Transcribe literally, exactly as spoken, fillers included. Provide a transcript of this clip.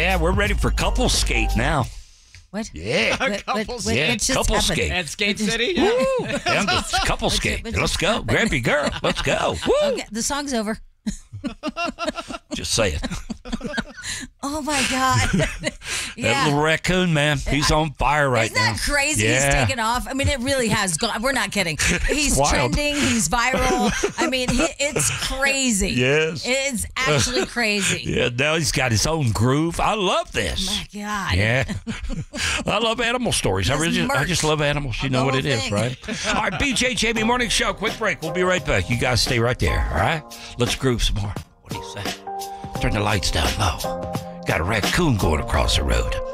Yeah, we're ready for couple skate now. What? Yeah. What, what, what, Yeah, what just couple happened? skate. At Skate City? Woo! Yeah, it's couple skate. what Let's just go. happened? Grab your girl. Let's go. Woo! Okay, the song's over. Just say it. Oh my God. That Yeah. little raccoon, man, he's on fire right Isn't now. that crazy? Yeah. He's taken off. I mean, it really has gone. We're not kidding. He's Wild. trending. He's viral. I mean, he, it's crazy. Yes. It's actually crazy. Yeah, now he's got his own groove. I love this. My God. Yeah. I love animal stories. I This really just, I merch. just love animals. You The know what whole it is, thing. right? All right, B J Jamie Morning Show. Quick break. We'll be right back. You guys stay right there, all right? Let's groove some more. What do you say? Turn the lights down low. Got a raccoon going across the road.